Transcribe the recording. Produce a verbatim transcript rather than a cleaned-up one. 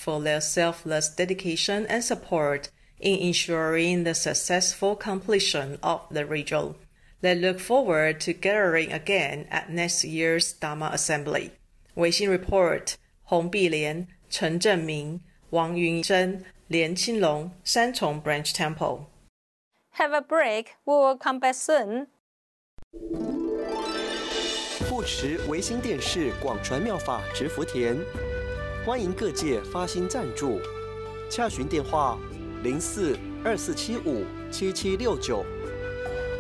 for their selfless dedication and support in ensuring the successful completion of the ritual. They look forward to gathering again at next year's Dharma Assembly. 微信 report 洪碧莲、陈正明、王云珍、连青龙、三重 Branch Temple. Have a break. We will come back soon. 护持维新电视广传妙法植福田，欢迎各界发心赞助，洽询电话零四二四七五七七六九